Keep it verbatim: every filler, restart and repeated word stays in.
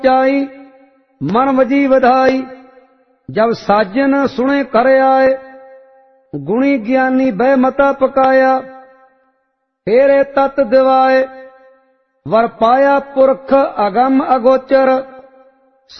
चाई मन वजी वधाई। जब साजन सुने कर आए गुणी ज्ञानी बह मता पकाया। फेरे तत दिवाए वर पाया पुरख अगम अगोचर